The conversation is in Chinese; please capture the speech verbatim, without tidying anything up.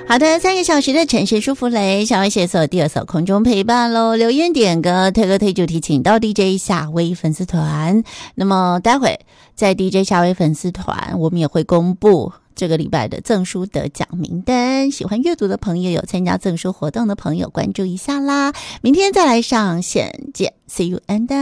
好的，三个小时的城市舒芙蕾，小薇写所第二首空中陪伴喽。留言点歌推歌推主题，请到 D J 夏薇粉丝团。那么待会在 D J 夏薇粉丝团，我们也会公布这个礼拜的赠书得奖名单。喜欢阅读的朋友，有参加赠书活动的朋友，关注一下啦。明天再来上线见 ，See you and